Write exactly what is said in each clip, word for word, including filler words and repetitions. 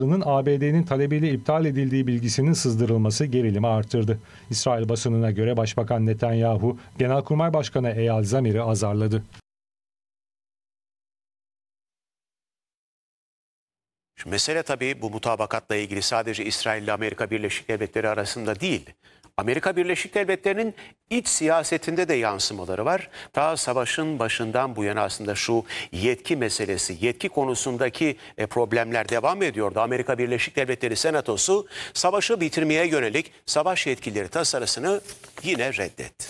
A B D'nin talebiyle iptal edildiği bilgisinin sızdırılması gerilimi artırdı. İsrail basınına göre Başbakan Netanyahu, Genelkurmay Başkanı Eyal Zamir'i azarladı. Şu mesele tabii bu mutabakatla ilgili sadece İsrail ile Amerika Birleşik Devletleri arasında değil. Amerika Birleşik Devletleri'nin iç siyasetinde de yansımaları var. Daha savaşın başından bu yana aslında şu yetki meselesi, yetki konusundaki problemler devam ediyordu. Amerika Birleşik Devletleri Senatosu savaşı bitirmeye yönelik savaş yetkileri tasarısını yine reddetti.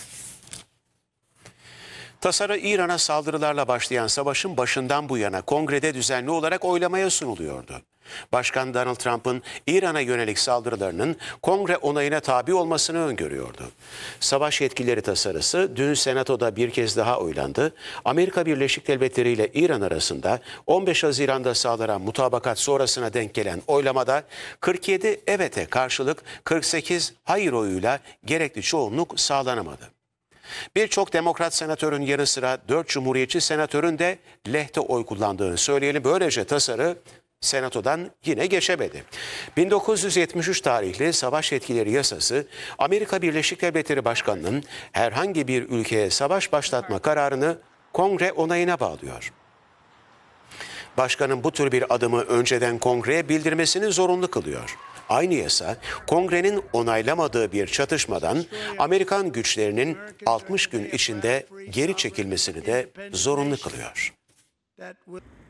Tasarı İran'a saldırılarla başlayan savaşın başından bu yana kongrede düzenli olarak oylamaya sunuluyordu. Başkan Donald Trump'ın İran'a yönelik saldırılarının kongre onayına tabi olmasını öngörüyordu. Savaş yetkileri tasarısı dün Senato'da bir kez daha oylandı. Amerika Birleşik Devletleri ile İran arasında on beş Haziran'da sağlanan mutabakat sonrasına denk gelen oylamada kırk yedi evete karşılık kırk sekiz hayır oyuyla gerekli çoğunluk sağlanamadı. Birçok demokrat senatörün yanı sıra dört cumhuriyetçi senatörün de lehte oy kullandığını söyleyelim. Böylece tasarı Senato'dan yine geçemedi. bin dokuz yüz yetmiş üç tarihli Savaş Yetkileri Yasası, Amerika Birleşik Devletleri Başkanı'nın herhangi bir ülkeye savaş başlatma kararını kongre onayına bağlıyor. Başkanın bu tür bir adımı önceden kongreye bildirmesini zorunlu kılıyor. Aynı yasa, kongrenin onaylamadığı bir çatışmadan Amerikan güçlerinin altmış gün içinde geri çekilmesini de zorunlu kılıyor.